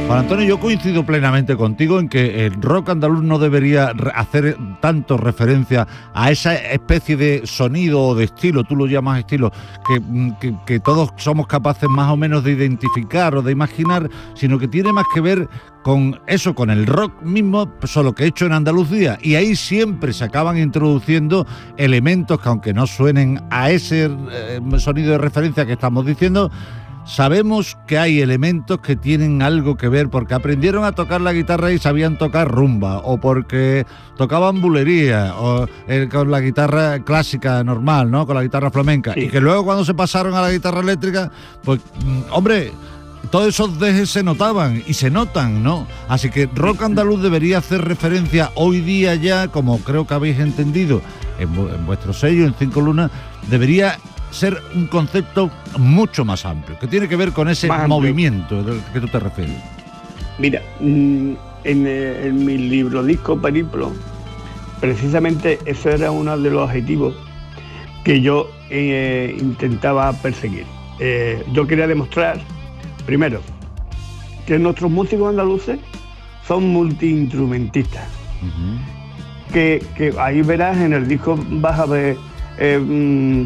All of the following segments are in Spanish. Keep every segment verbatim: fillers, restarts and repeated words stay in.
Juan Antonio, yo coincido plenamente contigo en que el rock andaluz no debería hacer tanto referencia a esa especie de sonido o de estilo, tú lo llamas estilo, que, que, que todos somos capaces más o menos de identificar o de imaginar, sino que tiene más que ver con eso, con el rock mismo, solo que hecho en Andalucía. Y ahí siempre se acaban introduciendo elementos que, aunque no suenen a ese eh, sonido de referencia que estamos diciendo, sabemos que hay elementos que tienen algo que ver porque aprendieron a tocar la guitarra y sabían tocar rumba, o porque tocaban bulería, o eh, con la guitarra clásica normal, ¿no? Con la guitarra flamenca. Sí. Y que luego, cuando se pasaron a la guitarra eléctrica, pues, hombre, todos esos dejes se notaban y se notan, ¿no? Así que rock andaluz debería hacer referencia hoy día ya, como creo que habéis entendido en, en vuestro sello, en Cinco Lunas, debería ser un concepto mucho más amplio, que tiene que ver con ese movimiento del que tú te refieres. Mira, en, en mi libro disco Periplo, precisamente eso era uno de los objetivos que yo eh, intentaba perseguir. Eh, yo quería demostrar, primero, que nuestros músicos andaluces son multiinstrumentistas. Uh-huh. que, que ahí verás, en el disco vas a ver eh, mm,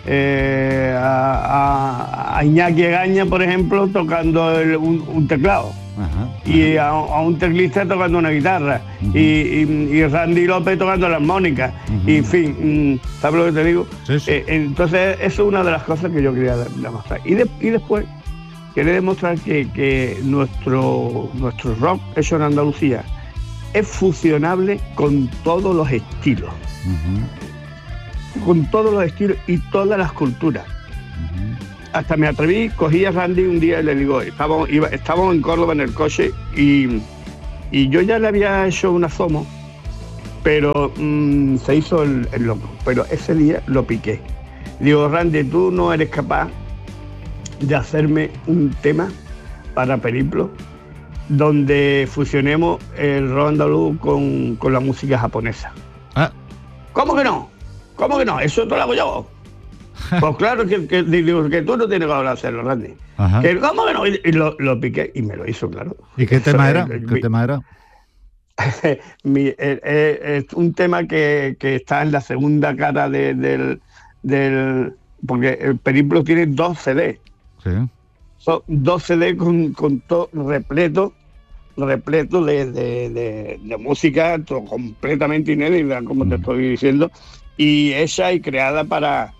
Eh, a, a Iñaki Egaña, por ejemplo, tocando el, un, un teclado. Ajá, ajá. Y a, a un teclista tocando una guitarra. Uh-huh. y, y, y Randy López tocando la armónica. Uh-huh. Y en fin, ¿sabes lo que te digo? Sí, sí. Eh, entonces, eso es una de las cosas que yo quería demostrar. Y, de, y después, quería demostrar que, que nuestro, nuestro rock hecho en Andalucía es fusionable con todos los estilos. Uh-huh. Con todos los estilos y todas las culturas. Uh-huh. Hasta me atreví, cogí a Randy un día y le digo, estábamos, iba, estábamos en Córdoba en el coche y, y yo ya le había hecho un asomo, pero mmm, se hizo el, el loco. Pero ese día lo piqué. Digo, Randy, tú no eres capaz de hacerme un tema para Periplo donde fusionemos el rock andaluz con, con la música japonesa. ¿Ah? ¿Cómo que no? ¿Cómo que no? Eso te lo hago yo. Pues claro que, que, digo, que tú no tienes que hablar de hacerlo, Randy. Que, ¿cómo que no? Y, y lo, lo piqué y me lo hizo, claro. ¿Y qué Eso tema era? El, el, ¿Qué mi, tema era? mi, es, es un tema que, que está en la segunda cara de, del, del... Porque el Periplo tiene dos C D. Sí. Son dos C D con, con todo repleto, repleto de, de, de, de música todo completamente inédita, como uh-huh. te estoy diciendo, y hecha y creada para,